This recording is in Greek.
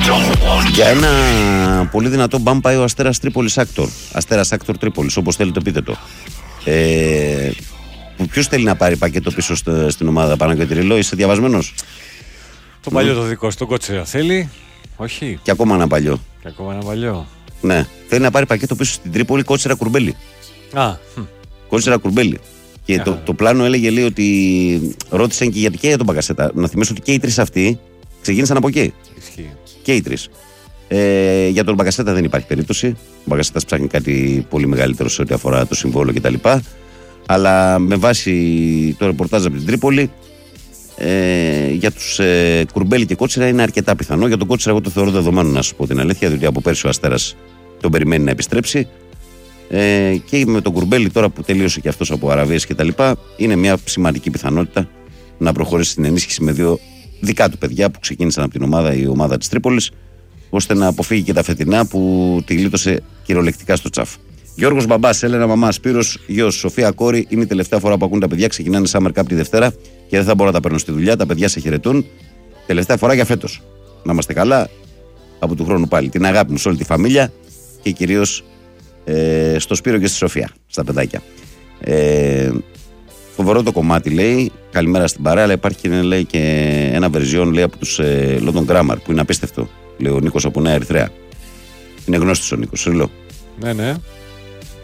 Για ένα πολύ δυνατό μπαμ πάει ο Αστέρας Τρίπολης Άκτορ. Αστέρας Άκτορ Τρίπολης, όπως θέλετε πείτε το. Ποιος θέλει να πάρει πακέτο πίσω στην ομάδα, Παναγιώτη, είσαι διαβασμένος? Το παλιό το δικό σου, τον Κότσιρα θέλει. Όχι. Και ακόμα ένα παλιό. Ναι, θέλει να πάρει πακέτο πίσω στην Τρίπολη, Κότσιρα Κουρμπέλη. Κότσιρα Κουρμπέλη. Και το πλάνο έλεγε, λέει, ότι ρώτησαν και για τον Μπακασέτα. Να θυμίσω ότι και οι τρεις αυτοί ξεκίνησαν από εκεί. Ισχύει. Και οι τρεις. Για τον Μπακασέτα δεν υπάρχει περίπτωση. Ο Μπακασέτας ψάχνει κάτι πολύ μεγαλύτερο σε ό,τι αφορά το συμβόλαιο κτλ. Αλλά με βάση το ρεπορτάζ από την Τρίπολη, για τους Κουρμπέλη και Κότσιρα είναι αρκετά πιθανό. Για τον Κότσιρα, εγώ το θεωρώ δεδομένο, να σου πω την αλήθεια, διότι από πέρσι ο Αστέρας τον περιμένει να επιστρέψει. Και με τον Κουρμπέλη τώρα που τελείωσε και αυτός από Αραβίες κτλ., είναι μια σημαντική πιθανότητα να προχωρήσει στην ενίσχυση με δύο δικά του παιδιά που ξεκίνησαν από την ομάδα, η ομάδα της Τρίπολης, ώστε να αποφύγει και τα φετινά που τη γλίτωσε κυριολεκτικά στο τσάφ. Γιώργος Μπαμπάς, Έλενα μαμά, Σπύρος γιος, Σοφία κόρη. Είναι η τελευταία φορά που ακούν τα παιδιά. Ξεκινάνε Summer Cup τη Δευτέρα και δεν θα μπορώ να τα παίρνω στη δουλειά. Τα παιδιά σε χαιρετούν. Τελευταία φορά για φέτος. Να είμαστε καλά. Από του χρόνου πάλι. Την αγάπη μου σε όλη τη φαμίλια και κυρίως στο Σπύρο και στη Σοφία, στα παιδάκια. Φοβερό το κομμάτι, λέει. Καλημέρα στην παρέα, αλλά υπάρχει και, λέει, και ένα version, λέει, από τους London Grammar που είναι απίστευτο. Λέει ο Νίκος από Νέα Ερυθρέα. Είναι γνώστης ο Νίκος, λέω. Ναι.